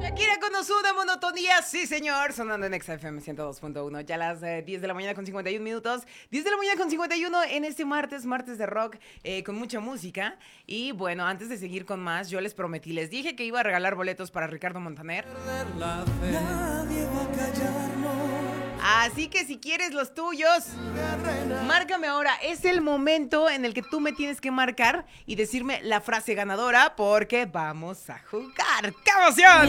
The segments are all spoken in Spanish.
Shakira con Ozuna, Monotonía, sí señor, sonando en XFM 102.1, ya a las 10 de la mañana con 51 minutos, 10 de la mañana con 51 en este martes de rock, con mucha música. Y bueno, antes de seguir con más, yo les prometí, les dije que iba a regalar boletos para Ricardo Montaner. Nadie va a callarnos. Así que si quieres los tuyos, márcame ahora. Es el momento en el que tú me tienes que marcar y decirme la frase ganadora, porque vamos a jugar. ¡Qué emoción!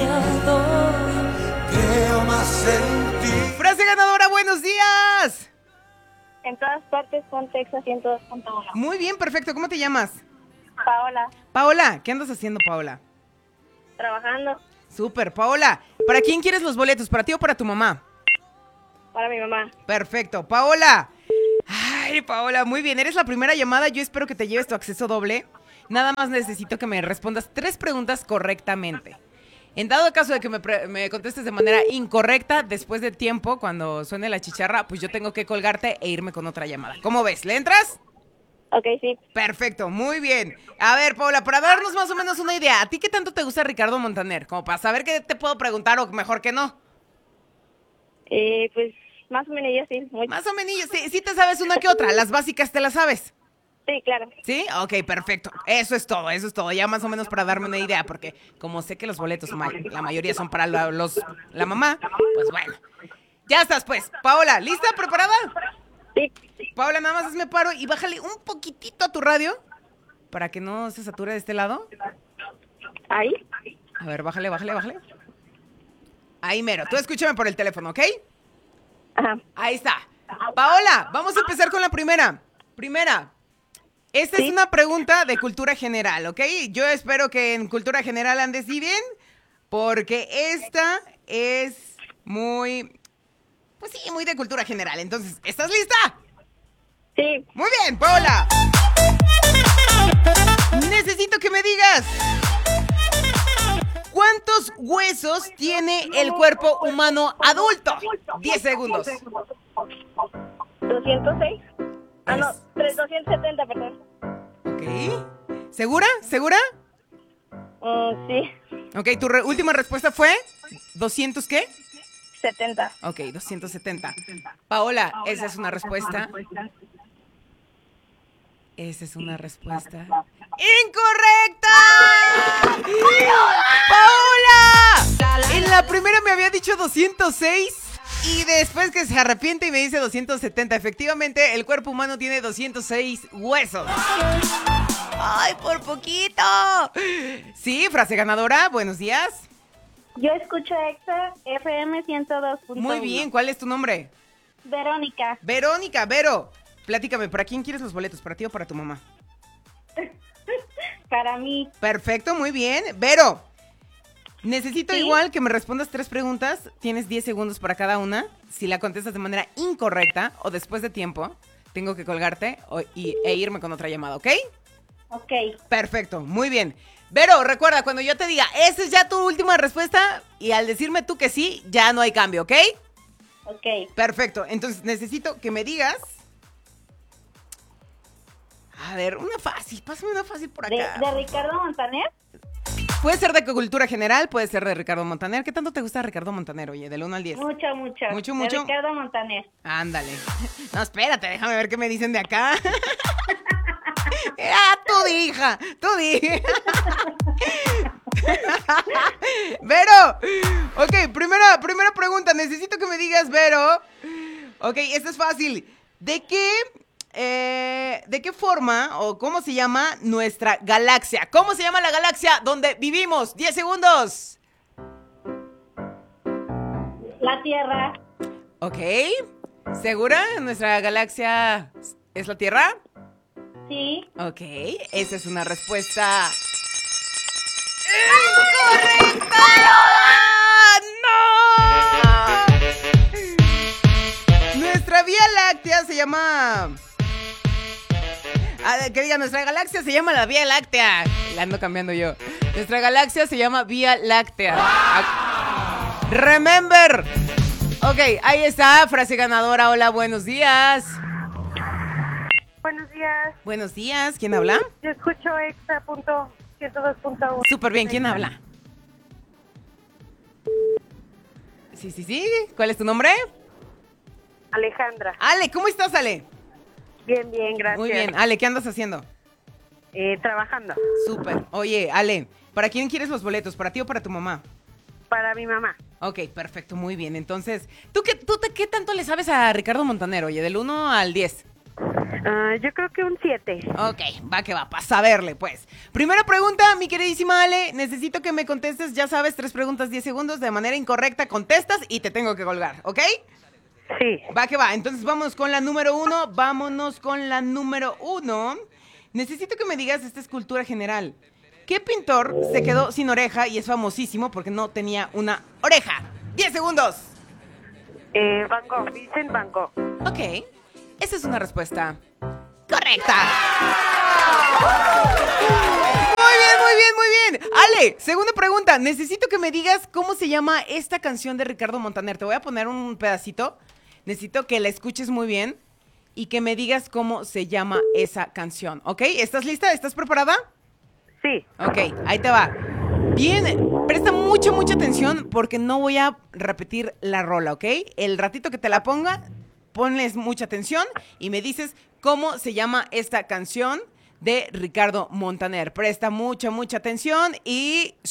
Creo más en ti. Frase ganadora, buenos días. En todas partes, Pontex 102.1. Muy bien, perfecto. ¿Cómo te llamas? Paola, Paola, ¿qué andas haciendo, Paola? trabajando Súper, Paola. ¿Para quién quieres los boletos? ¿Para ti o para tu mamá? para mi mamá. Perfecto, Paola. Ay, Paola, muy bien. Eres la primera llamada. Yo espero que te lleves tu acceso doble. Nada más necesito que me respondas 3 preguntas correctamente. En dado caso de que me contestes de manera incorrecta, después de tiempo, cuando suene la chicharra, pues yo tengo que colgarte e irme con otra llamada. ¿Cómo ves? ¿Le entras? Ok, sí. Perfecto, muy bien. A ver, Paola, para darnos más o menos una idea, ¿a ti qué tanto te gusta Ricardo Montaner? Como para saber qué te puedo preguntar o mejor que no. Pues más o menos yo sí. Más o menos, sí te sabes una que otra. Las básicas te las sabes. Sí, claro. ¿Sí? Ok, perfecto. Eso es todo. Ya más o menos para darme una idea, porque como sé que los boletos, la mayoría son para la mamá, pues bueno. Ya estás, pues. Paola, ¿lista? ¿Preparada? Sí. Paola, nada más hazme paro y bájale un poquitito a tu radio para que no se sature de este lado. Ahí. A ver, bájale. Ahí mero. Tú escúchame por el teléfono, ¿ok? Ajá. Ahí está. Paola, vamos a empezar con la primera. Esta Sí. es una pregunta de cultura general, ¿ok? Yo espero que en cultura general andes bien, porque esta es muy de cultura general. Entonces, ¿estás lista? Sí. Muy bien, Paola. Necesito que me digas, ¿cuántos huesos tiene el cuerpo humano adulto? 10 segundos. 206. Ah, no. 270, perdón. Ok. ¿Segura? Sí. Ok, tu última respuesta fue 200 ¿qué? 70. Ok, 270. Paola, esa es una respuesta. Esa es una respuesta ¡incorrecta! ¡Paola! En la primera me había dicho 206 y después que se arrepiente y me dice 270. Efectivamente, el cuerpo humano tiene 206 huesos. ¡Ay, por poquito! Sí, frase ganadora, buenos días. Yo escucho Exa FM 102.1. Muy bien, ¿cuál es tu nombre? Verónica. Verónica, Vero. Platícame, ¿para quién quieres los boletos? ¿Para ti o para tu mamá? Para mí. Perfecto, muy bien. Vero, necesito ¿Sí? igual que me respondas 3 preguntas. Tienes 10 segundos para cada una. Si la contestas de manera incorrecta o después de tiempo, tengo que colgarte e irme con otra llamada, ¿ok? Ok. Perfecto, muy bien. Vero, recuerda, cuando yo te diga, esa es ya tu última respuesta, y al decirme tú que sí, ya no hay cambio, ¿ok? Ok. Perfecto, entonces necesito que me digas... A ver, una fácil, pásame una fácil por acá. ¿De Ricardo Montaner? Puede ser de cultura general, puede ser de Ricardo Montaner. ¿Qué tanto te gusta Ricardo Montaner, oye? Del 1 al 10. Mucho. Mucho. De Ricardo Montaner. Ándale. No, espérate, déjame ver qué me dicen de acá. Tú di, hija. Vero. Ok, primera pregunta. Necesito que me digas, Vero. Ok, esta es fácil. ¿De qué forma o cómo se llama nuestra galaxia? ¿Cómo se llama la galaxia donde vivimos? 10 segundos. La Tierra. Ok. ¿Segura? ¿Nuestra galaxia es la Tierra? Sí. Ok, esa es una respuesta... ¡incorrecta! ¡No! Nuestra Vía Láctea se llama... que diga, nuestra galaxia se llama la Vía Láctea. La ando cambiando yo. Nuestra galaxia se llama Vía Láctea. Remember. Ok, ahí está, frase ganadora. Hola, buenos días. Buenos días, Buenos días, ¿quién habla? yo escucho Exa.102.1. Súper bien, ¿quién habla? Sí. ¿Cuál es tu nombre? Alejandra. Ale, ¿cómo estás, Ale? Bien, gracias. Muy bien. Ale, ¿qué andas haciendo? Trabajando. Súper. Oye, Ale, ¿para quién quieres los boletos? ¿Para ti o para tu mamá? Para mi mamá. Ok, perfecto, muy bien. Entonces, ¿qué tanto le sabes a Ricardo Montaner? Oye, del 1 al 10. Yo creo que un 7. Ok, va que va, para saberle, pues. Primera pregunta, mi queridísima Ale. Necesito que me contestes, ya sabes, 3 preguntas, 10 segundos. De manera incorrecta contestas y te tengo que colgar, ¿ok? Sí. Va que va. Entonces, vámonos con la número 1. Necesito que me digas esta escultura general. ¿Qué pintor se quedó sin oreja y es famosísimo porque no tenía una oreja? 10 segundos. Van Gogh, Vincent Van Gogh. Ok, esa es una respuesta correcta. Muy bien. Ale, segunda pregunta. Necesito que me digas cómo se llama esta canción de Ricardo Montaner. Te voy a poner un pedacito. Necesito que la escuches muy bien y que me digas cómo se llama esa canción, ¿ok? ¿Estás lista? ¿Estás preparada? Sí. Ok, ahí te va. Bien, presta mucha atención porque no voy a repetir la rola, ¿ok? El ratito que te la ponga, ponles mucha atención y me dices cómo se llama esta canción de Ricardo Montaner. Presta mucha atención y